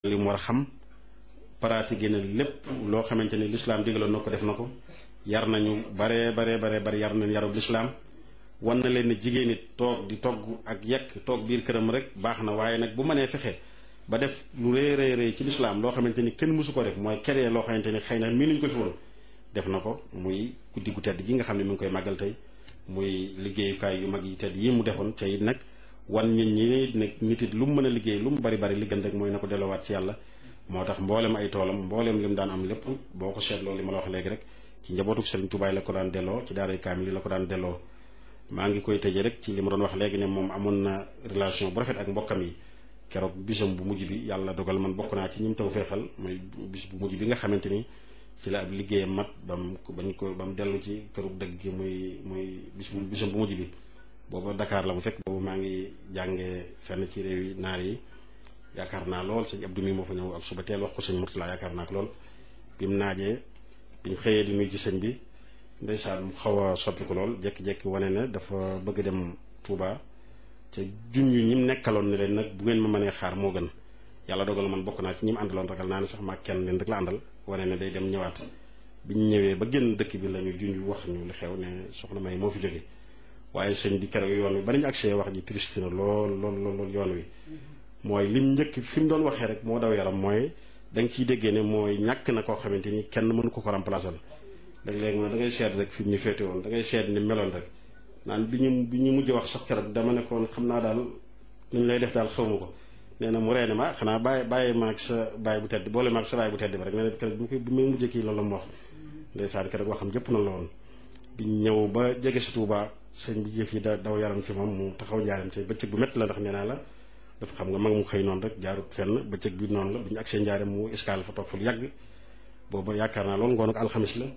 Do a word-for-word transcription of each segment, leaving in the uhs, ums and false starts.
li mu war a xam pratiqué na lépp loo xamante ni lislaam digaloon na ko def na ko yar nañu baree baree baree bari yar nañ yarub lislaam wan na leen ne jigéen it toog di togg ak yekk toog biir këram rek baax na waaye nag bu mënee fexe ba def lu rëy rëy rëy ci lislaam loo xamante ni kenn mësu ko def mooy keree loo xamante ni xëy na mii nuñ ko fi woon def na ko muy guddi gu tedd gi nga xam ne mi ngi koy màggal tey muy liggéeyukaay yu mag yi tedd yi mu defoon te it nag wan nit ñi nag nit it lu mu mën a liggéey lu mu bari bari li gën rek mooy na ko delloowaat ci yàlla moo tax mboolem ay toolam mboolem li mu daan am lépp boo ko seetloo li ma la wax léegi rek ci njabootuk Serigne Touba la ko daan delloo ci daaray kaamil yi la ko daan delloo maa ngi koy tëjee rek ci li ma doon wax léegi ne moom amoon na relation bu rafet ak mbokkam yi keroog bisam bu mujj bi yàlla dogal man bokk naa ci ñi mu taw feexal mooy bis bu mujj bi nga xamante ni ci la ab liggéeyam mat ba mu bañ ko ba mu dellu ci kërug dëgg gi muy muy bis bu bisam bu mujj bi booba Dakar la bu fekk boobu maa ngi jàngee fenn ci réew yi naar yi yaakaar naa lool sëñ Abdou mi moo fa ñëw ak suba teel wax ko sëñ Murtala yaakaar naa ko lool bi mu naajee biñ xëyee di nuyu ci sëñ bi ndeysaan mu xaw a soppi ko lool jékki-jékki wane ne dafa bëgg dem Touba te junj ñi mu nekkaloon ne leen nag bu ngeen ma mënee xaar moo gën yàlla dogal man bokk naa ci ñi mu àndaloon ragal naa ne sax maa kenn leen rek la àndal wane ne day dem ñëwaat biñ ñëwee ba génn dëkk bi la ñu junj wax ñu li xew ne soxna May moo fi jóge waaye sëñ bi keroog yoon wi ba nañu accès wax ji triste na lool lool lool yoon wi mooy lim njëkk fi mu doon waxee rek moo daw yaram mooy da nga ciy déggee ne mooy ñàkk na koo xamante ni kenn mënu ko ko remplacer léeg-léeg ma da ngay seet rek fi mu ñu féete woon da ngay seet ni meloon rek naan bi ñu bi ñu mujj wax sax keroog dama ne koon xam naa daal nu ñu lay def daal xaw ma ko nee na mu reene ma xanaa bàyyi bàyyi maag sa bàyyi bu tedd boole maag sa bàyyi bu tedd bi rek nee na keroog bi koy bi may mujjee kii loolu la mu wax ndeysaan keroog waxam jëpp na la woon bi ñëw ba jege si Touba sëñ bi jëf yi da daw yaram ci moom mu taxaw njaaram te bëccëg bu métti la ndax nee naa la dafa xam nga mag mu xëy noonu rek jaarut fenn bëccëg bi noonu la bi ñu agsee njaaram mu escale fa toog fa lu yàgg booba yaakaar naa loolu ngoon ak alxamis la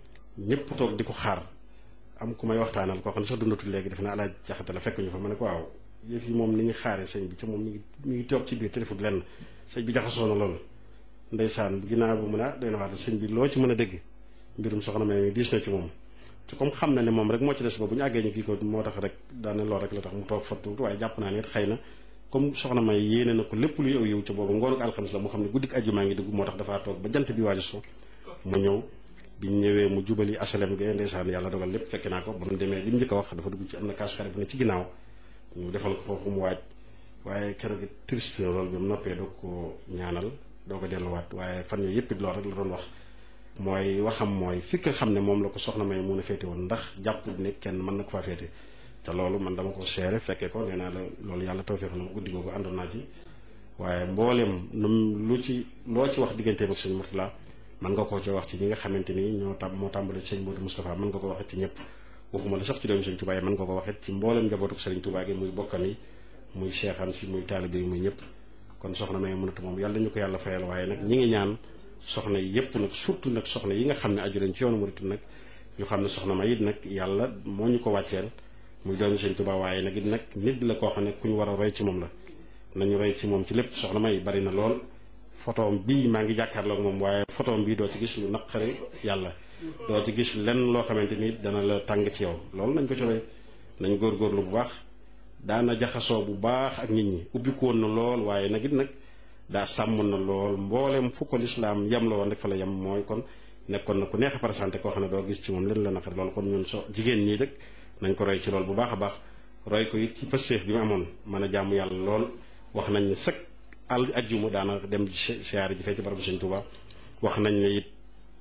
ñëpp toog di ko xaar am ku may waxtaanal koo xam ne sax dundatul léegi def na alaaj jaxate la fekk ñu fa ma ne ko waaw yëf yi moom ni ñu xaaree sëñ bi ca moom mi ngi mi ngi toog ci biir téléphone lenn sëñ bi jaxasoo na loolu ndeysaan ginnaaw bu mu ne doy na waat sëñ bi loo ci mën a dégg mbirum soxna May mi diis na ci moom te comme xam na ne moom rek moo ci des ba bu ñu àggee ñu kii ko moo tax rek daane lool rek la tax mu toog fa tuuti waaye jàpp naa ne xëy na comme soxna May yéene na ko lépp luy aw yiw ca boobu ngoonu alxamis la mu xam ne guddik àjjuma ngi dugg moo tax dafaa toog ba jant bi waaju so mu ñëw biñ ñëwee mu jubali asalem ge ndeysaan yàlla dogal lépp fekk naa ko ba mu demee li mu njëkk a wax dafa dugg ci am na kaas xare bu ne ci ginnaaw ñu defal ko foofu mu waaj waaye keroog gi triste na loolu bi mu noppee doo ko ñaanal doo ko delluwaat waaye fan yooyu yëpp it loolu rek la doon wax mooy waxam mooy fi nga xam ne moom la ko soxna May mun a féete woon ndax jàpp ne kenn mën na ko faa féete te loolu man dama ko seere fekkee ko nee naa la loolu yàlla tawfeex la guddi googu àndoon naa ci waaye mbooleem num lu ci loo ci wax digganteem ak sëñ Murtala mën nga koo ci wax ci ñi nga xamante ni ñoo tam moo tàmbale ci sëñ Modou Moustapha mën nga ko waxit ci ñëpp waxuma la sax ci doomu sëñ Touba yi mën nga ko waxit ci mbooleem njabootu sëriñ Touba gi muy bokkam yi muy seexam si muy taalibe yi muy ñëpp kon soxna May mënatu moom yàlla ñu ko yàlla fayal waaye nag ñi ngi ñaan soxna yi yëpp nag surtout nag soxna yi nga xam ne aju nañ ci yoonu murit nag ñu xam ne soxna May it nag yàlla moo ñu ko wàcceel muy doomu sëñ Touba waaye nag it nag nit la koo xam ne ku ñu war a roy ci moom la nañu roy ci moom ci lépp soxna May bari na lool photoom bii maa ngi jàkkaarloog moom waaye photoom bii doo ci gis lu naqari yàlla doo ci gis lenn loo xamante ni dana la tàng ci yow loolu nañ ko ci roy nañ góorgóorlu bu baax daana jaxasoo bu baax ak nit ñi ubbiku woon na lool waaye nag it nag daa sàmm na lool mbooleem fu ko lislaam yem la woon rek fa la yem mooy kon nekkoon na ku neex a présenté koo xam ne doo gis ci moom leen la naqari loolu kon ñun so jigéen ñii rek nañ ko roy ci lool bu baax a baax roy ko it ci pësteef bi mu amoon mën a jàmm yàlla lool wax nañ ne sëkk al ajjuma daana dem siyaare ji fee ci barabu sëñ Touba wax nañ ne it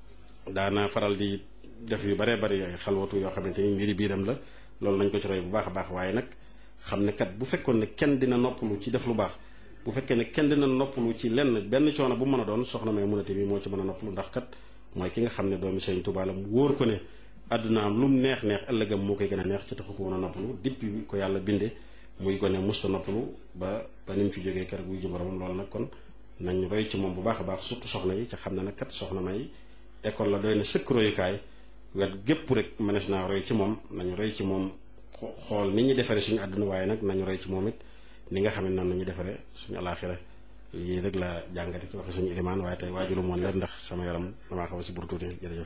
daana faral di def yu baree bari ay xalwatu yoo xamante ni mbiri biiram la loolu nañ ko ci roy bu baax a baax waaye nag xam ne kat bu fekkoon ne kenn dina noppalu ci def lu baax bu fekkee ne kenn dina noppalu ci lenn benn coono bu mën a doon soxna May munate bi moo ci mën a noppalu ndax kat mooy ki nga xam ne doomi sëñ Touba la mu wóor ko ne àddunaam lu mu neex neex ëllëgam moo koy gën a neex ci taxu ko woon a noppalu depuis ko yàlla binde muy gone musta noppalu ba ba ni mu fi jógee keroog wuy ji boromam loolu nag kon nañ roy ci moom bu baax a baax surtout soxna yi ca xam ne nag kat soxna May école la doy na sëkk royukaay wet gépp rek mënees naa roy ci moom nañu roy ci moom xool ni ñu defaree suñu àdduna waaye nag nañu roy ci moom it ni nga xam ne noonu nañu defaree suñu alaaxira lii rek la jàngate ci waxe suñu ilimaan waaye tey waajulu moon leen ndax sama yaram damaa xaw a si buru tuuti jërëjëf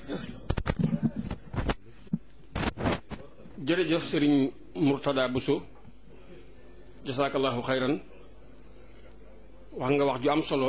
jërëjëf Serigne Mourtada Bousso jasaakallahu xayran wax nga wax ju am solo